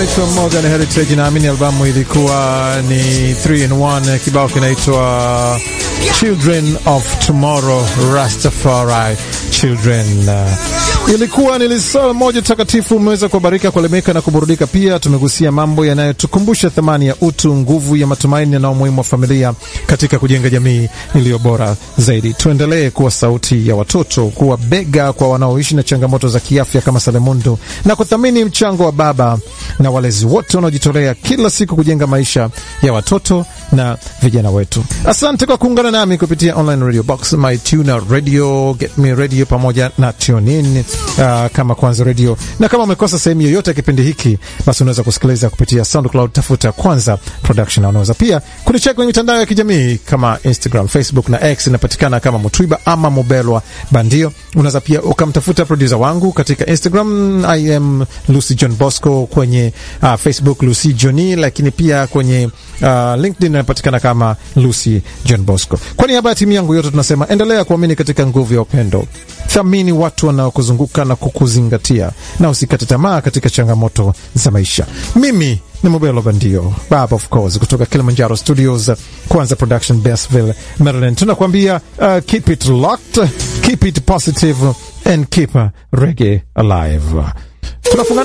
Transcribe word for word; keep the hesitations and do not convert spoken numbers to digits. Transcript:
anaitwa Morgan Heritage, naamini albamu ilikuwa ni three in one. Kibao kinaitwa Children of Tomorrow, Rastafari Children. Uh, ilikuwa ni lisaa moja takatifu. Umeweza kubarika, kuelemeka na kuburudika. Pia tumegusia mambo yanayotukumbusha thamani ya utu, nguvu ya matumaini na umuhimu wa familia katika kujenga jamii iliyo bora zaidi. Tuendelee kuwa sauti ya watoto, kuwa bega kwa wanaoishi na changamoto za kiafya kama Salemundo, na kuthamini mchango wa baba na walezi wote wanaojitolea kila siku kujenga maisha ya watoto na vijana wetu. Asante kwa kuungana nami kupitia online radio box, my tuner radio, get me radio pamoja na tune in, uh, kama Kwanza Radio. Na kama umekosa sehemu yoyote ya kipindi hiki, basi unaweza kusikiliza kupitia SoundCloud, tafuta Kwanza Production. Unaweza pia kunicheki kwenye mitandao ya kijamii kama Instagram, Facebook na X, inapatikana kama Mutwiba ama Mobelwa Bandio. Unaweza pia ukamtafuta producer wangu katika Instagram, I am Lucy John Bosco, kwenye uh, Facebook Lucy Johnny, lakini pia kwenye uh, LinkedIn inapatikana kama Lucy John Bosco. Kwa niaba ya timu yangu yote tunasema endelea kuamini katika nguvu ya upendo. Thamini watu wanaokuzunguka na kukuzingatia, na usikate tamaa katika changamoto za maisha. Mimi ni Mobelwa Bandio, Baba of course, kutoka Kilimanjaro Studios, Kwanza Production, Bassville, Maryland. Tunakwambia uh, keep it locked, keep it positive and keep reggae alive. Tunafungana